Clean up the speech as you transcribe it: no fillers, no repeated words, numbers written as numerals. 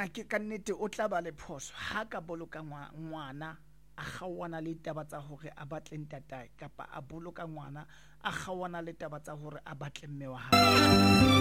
ngwana ke ka nnete o tla ba le phoso ha ka boloka ngwana a kgaohana le taba tsa hore a batle ntatae kapa a boloka ngwana a kgaohana le taba tsa hore a batle mme wa hae.